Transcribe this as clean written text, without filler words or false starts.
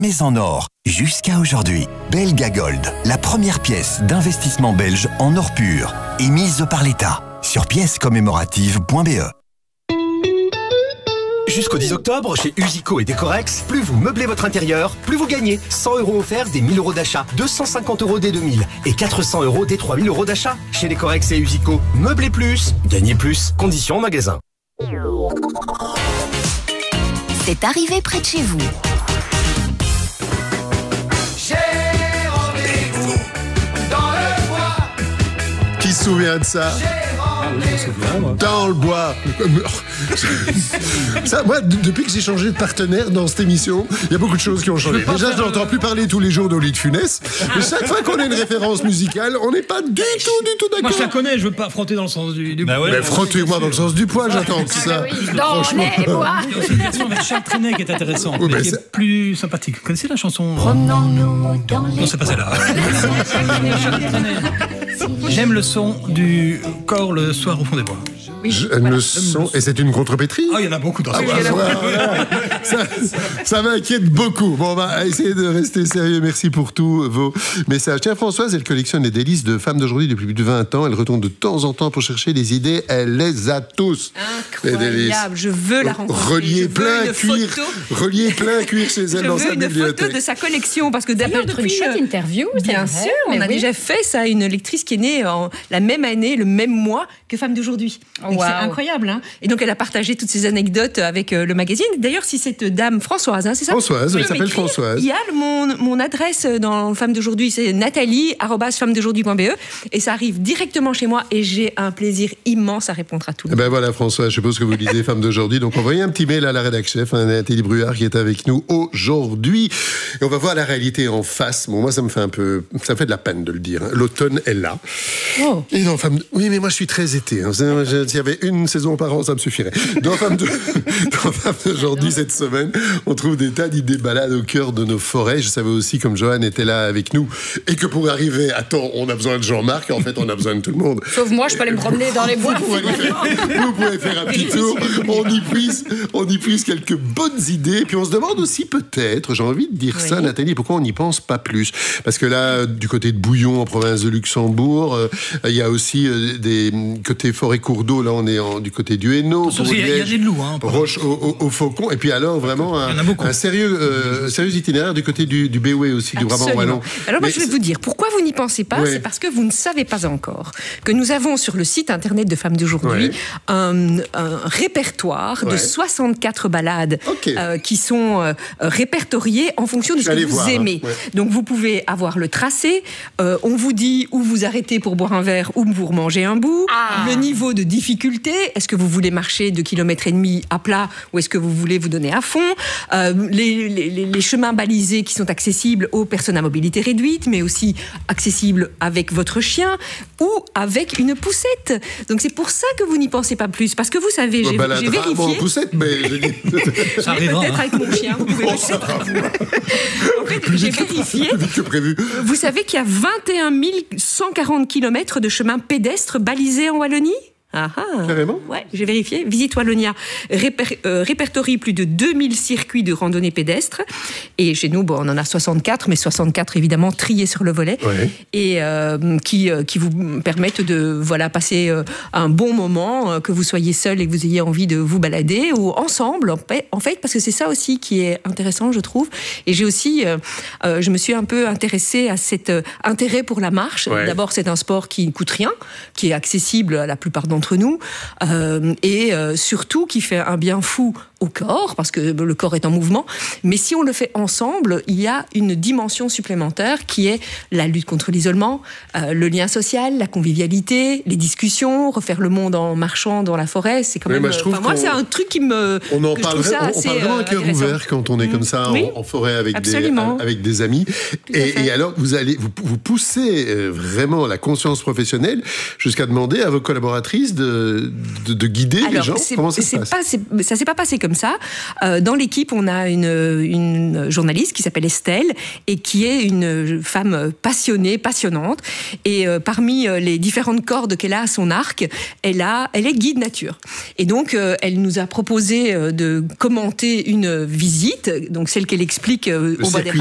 mais en or. Jusqu'à aujourd'hui, Belga Gold, la première pièce d'investissement belge en or pur, émise par l'État. Sur piècescommémoratives.be. Jusqu'au 10 octobre, chez Usico et Décorex, plus vous meublez votre intérieur, plus vous gagnez. 100 € offerts dès 1000 € d'achat, 250 € dès 2000 et 400 € dès 3000 € d'achat. Chez Décorex et Usico, meublez plus, gagnez plus. Conditions en magasin. C'est arrivé près de chez vous. Qui se souvient de ça? Dans le bois. Ça, moi, depuis que j'ai changé de partenaire dans cette émission, il y a beaucoup de choses qui ont changé. Déjà, je n'entends plus parler tous les jours d'Oli de Funès. Mais chaque fois qu'on a une référence musicale, on n'est pas du tout d'accord. Moi, je la connais, je veux pas frotter dans le sens du bah ouais, mais frottez-moi dans le sens du poil, j'attends que ça. Dans les bois. Il y a aussi une version avec Charles Trenet qui est intéressante, oui, mais qui est plus sympathique. Vous connaissez la chanson? Promenons-nous dans les Non, c'est pas celle-là. J'aime le son du corps le soir au fond des bois. J'aime le son. Et c'est une contrepétrie? Ah, il y en a beaucoup dans ce ça m'inquiète beaucoup. Bon, on va essayer de rester sérieux. Merci pour tous vos messages. Tiens, Françoise, elle collectionne les délices de femmes d'aujourd'hui depuis plus de 20 ans. Elle retourne de temps en temps pour chercher des idées. Elle les a tous. Incroyable. Je veux la rencontrer. Relier plein cuir chez elle dans sa bibliothèque. Je veux une photo de sa collection parce que d'abord une chouette interview. Bien sûr, on a déjà fait ça à une lectrice qui est née la même année, le même mois que Femme d'aujourd'hui. Wow. C'est incroyable. Hein, et donc, elle a partagé toutes ces anecdotes avec le magazine. D'ailleurs, si cette dame, Françoise, hein, c'est ça? Françoise, elle s'appelle Françoise. Il y a mon adresse dans Femme d'aujourd'hui, c'est nathalie@femmedeaujourd'hui.be et ça arrive directement chez moi et j'ai un plaisir immense à répondre à tout. Ben voilà, Françoise, je suppose que vous lisez Femme d'aujourd'hui. Donc, envoyez un petit mail à la rédac chef, Nathalie Bruard, qui est avec nous aujourd'hui. Et on va voir la réalité en face. Bon, moi, ça me fait de la peine de le dire. Hein. L'automne est là. Oh. Et dans Femme... Oui, mais moi, je suis très été. Hein. S'il y avait une saison par an, ça me suffirait. Dans Femme d'aujourd'hui, cette semaine, on trouve des tas d'idées balades au cœur de nos forêts. Je savais aussi, comme Johan était là avec nous, et que pour arriver à temps, on a besoin de Jean-Marc. En fait, on a besoin de tout le monde. Sauf moi, je peux aller me promener dans les bois. Vous pouvez faire un petit tour. On y puise quelques bonnes idées. Puis on se demande aussi peut-être, j'ai envie de dire ça, Nathalie, pourquoi on n'y pense pas plus? Parce que là, du côté de Bouillon, en province de Luxembourg, il y a aussi des côtés forêt-cours d'eau. Là, on est du côté du Hainaut. Il y a des loups. Hein, Roche au Faucon. Et puis alors, vraiment, un sérieux itinéraire du côté du Béoué aussi, du Brabant wallon. Alors moi, je vais vous dire, pourquoi vous n'y pensez pas? C'est parce que vous ne savez pas encore que nous avons sur le site internet de Femmes d'aujourd'hui un répertoire de 64 balades qui sont répertoriées en fonction de ce que vous aimez. Donc vous pouvez avoir le tracé, on vous dit où vous arrêtez pour boire un verre ou pour manger un bout, le niveau de difficulté, est-ce que vous voulez marcher 2,5 km à plat ou est-ce que vous voulez vous donner à fond, les chemins balisés qui sont accessibles aux personnes à mobilité réduite, mais aussi accessibles avec votre chien ou avec une poussette. Donc c'est pour ça que vous n'y pensez pas plus, parce que vous savez, j'ai vérifié. Bon, poussette, mais ça arrivera, peut-être avec mon chien. Vous pouvez en fait, j'ai vérifié. Que prévu. Vous savez qu'il y a 21 140 km de chemins pédestres balisés en Wallonie? Carrément? Ouais, j'ai vérifié. Visite Wallonia répertorie plus de 2000 circuits de randonnée pédestre. Et chez nous, on en a 64, mais 64 évidemment triés sur le volet. Et qui vous permettent de passer un bon moment, que vous soyez seul et que vous ayez envie de vous balader, ou ensemble, en fait, parce que c'est ça aussi qui est intéressant, je trouve. Et j'ai aussi, je me suis un peu intéressée à cet intérêt pour la marche. D'abord, c'est un sport qui ne coûte rien, qui est accessible à la plupart d'entre nous, et surtout qui fait un bien fou au corps, parce que le corps est en mouvement, mais si on le fait ensemble, il y a une dimension supplémentaire qui est la lutte contre l'isolement, le lien social, la convivialité, les discussions, refaire le monde en marchant dans la forêt, c'est quand même... moi, c'est un truc qui me... On parle vraiment à cœur ouvert quand on est comme ça en forêt avec des amis. Et alors, vous poussez vraiment la conscience professionnelle jusqu'à demander à vos collaboratrices service de guider les gens? Comment ça se passe? Ça s'est pas passé comme ça. Dans l'équipe, on a une journaliste qui s'appelle Estelle et qui est une femme passionnante. Et parmi les différentes cordes qu'elle a à son arc, elle est guide nature. Et donc, elle nous a proposé de commenter une visite, donc celle qu'elle explique au bas des